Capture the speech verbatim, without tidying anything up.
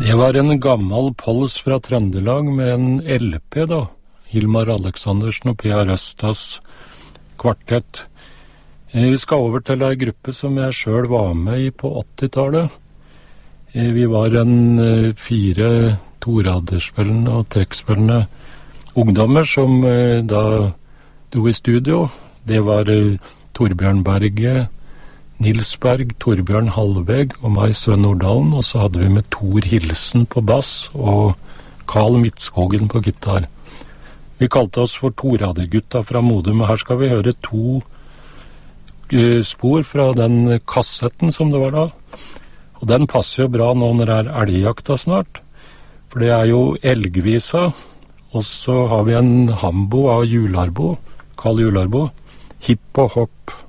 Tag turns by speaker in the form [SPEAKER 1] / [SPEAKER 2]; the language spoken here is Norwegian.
[SPEAKER 1] Det var en gammel Pols fra Trøndelag med en L P da. Hilmar Aleksandersen og P A Røstas kvartett. Vi skal over til en gruppe som jeg selv var med i på åttitallet. Vi var en fire toraderspillende og trekkspillende ungdommer som da dro i studio. Det var Torbjørn Berge, Nils Berg, Torbjørn Halvveg og meg, Sven Nordalen. Og så hadde vi med Tor Hilsen på bass og Karl Midtskogen på gitar. Vi kalte oss for Toradergutta fra Modum, og her skal vi høre to uh, spor fra den kassetten som det var da. Og den passer jo bra nå når det er elgjakta snart, for det er jo elgvisa, og så har vi en hambo av Jularbo, Karl Jularbo, Hipp og hopp.